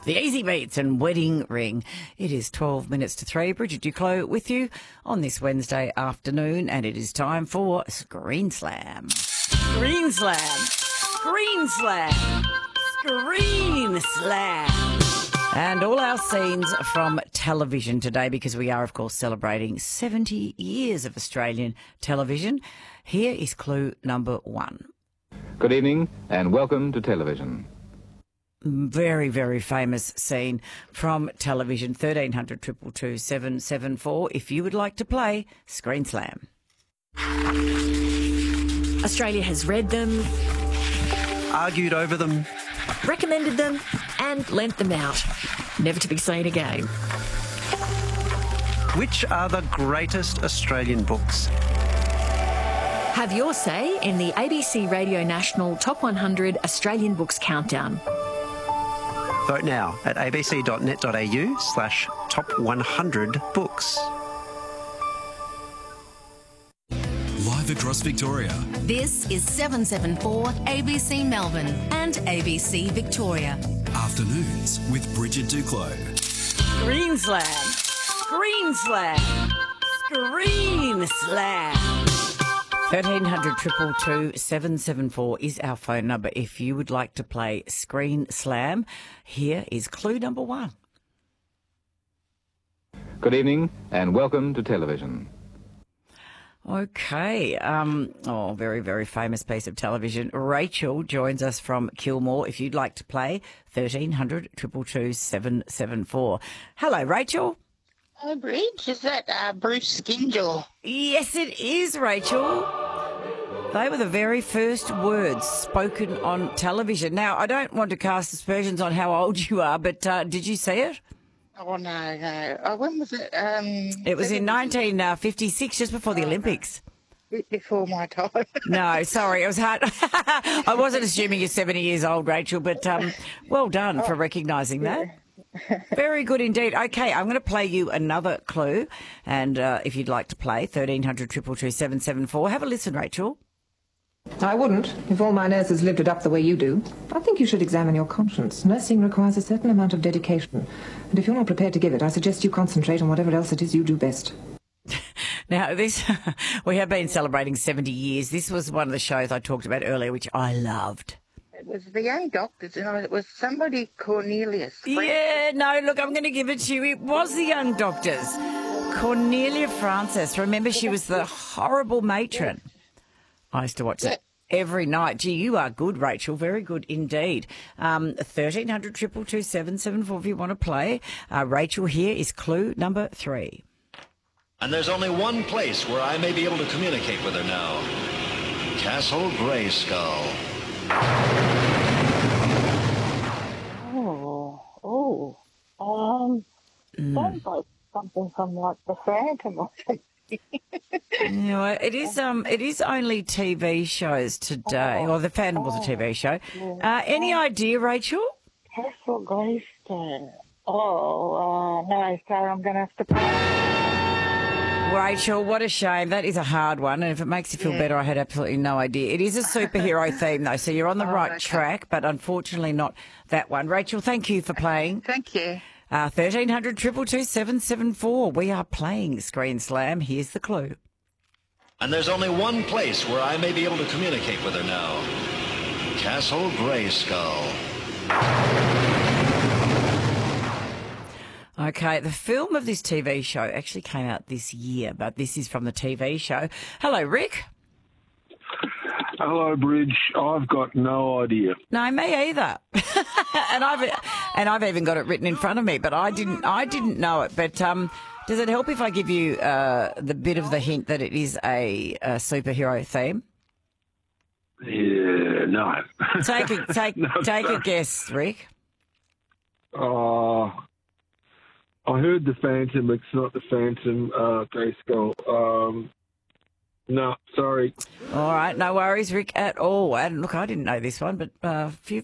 The Easy Beats and Wedding Ring. It is 12 minutes to 3. Bridget Duclos with you on this Wednesday afternoon, and it is time for Screen Slam. Screen Slam. Screen Slam. Screen Slam. And all our scenes from television today, because we are, of course, celebrating 70 years of Australian television. Here is clue number 1. Good evening and welcome to television. Very, very famous scene from television, 1300 222 774, if you would like to play Screen Slam. Australia has read them, argued over them, recommended them and lent them out, never to be seen again. Which are the greatest Australian books? Have your say in the ABC Radio National Top 100 Australian Books Countdown. Vote now at abc.net.au/top100books. Live across Victoria. This is 774 ABC Melbourne and ABC Victoria. Afternoons with Bridget Duclos. Screen Slam. Screen Slam. Screen Slam. 1300 222 774 is our phone number if you would like to play Screen Slam. Here is clue number 1. Good evening and welcome to television. Okay. Very, very famous piece of television. Rachel joins us from Kilmore. If you'd like to play 1300 222 774. Hello, Rachel. Hi, Bridge. Is that Bruce Skinjaw? Yes, it is, Rachel. They were the very first words spoken on television. Now, I don't want to cast aspersions on how old you are, but did you see it? Oh, no. Oh, when was it? It was in 1956, just before the Olympics. Bit before my time. No, sorry, it was hard. I wasn't assuming you're 70 years old, Rachel, but well done for recognising that. Very good indeed. Okay, I'm going to play you another clue, and if you'd like to play, 1300 222 774. Have a listen, Rachel. I wouldn't, if all my nurses lived it up the way you do. I think you should examine your conscience. Nursing requires a certain amount of dedication, and if you're not prepared to give it, I suggest you concentrate on whatever else it is you do best. Now, we have been celebrating 70 years. This was one of the shows I talked about earlier, which I loved. It was the Young Doctors, and it was somebody Cornelius. Yeah, no, look, I'm going to give it to you. It was the Young Doctors. Cornelia Francis. Remember, she was the horrible matron. I used to watch that every night. Gee, you are good, Rachel. Very good indeed. 1300 222 774 if you want to play. Rachel, here is clue number 3. And there's only one place where I may be able to communicate with her now. Castle Grayskull. Sounds like something from like The Phantom or something. You know, it is only TV shows today. Or The Phantom was a TV show. Any idea, Rachel? Castle Grayskull. No, sorry, I'm going to have to play. Rachel, what a shame. That is a hard one. And if it makes you feel better, I had absolutely no idea. It is a superhero theme, though, so you're on the right track, but unfortunately not that one. Rachel, thank you for playing. Thank you. 1300 222 774. We are playing Screen Slam. Here's the clue. And there's only one place where I may be able to communicate with her now. Castle Grayskull. Okay, the film of this TV show actually came out this year, but this is from the TV show. Hello, Rick. Hello, Bridge. I've got no idea. No, me either. and I've even got it written in front of me, but I didn't know it. But does it help if I give you the bit of the hint that it is a superhero theme? Yeah, no. Take a guess, Rick. I heard the Phantom. It's not the Phantom. Grayskull. No, sorry. All right, no worries, Rick, at all. And look, I didn't know this one, but